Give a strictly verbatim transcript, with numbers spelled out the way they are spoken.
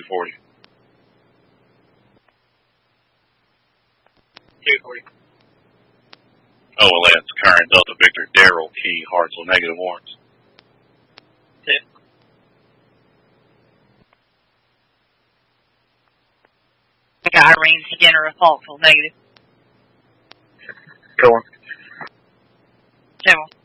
forty. two forty. O L S, current Delta Victor, Daryl Key, Hartsville, negative warrants. Hit. I got Irene Skinner of Falkville, negative. Go on. General.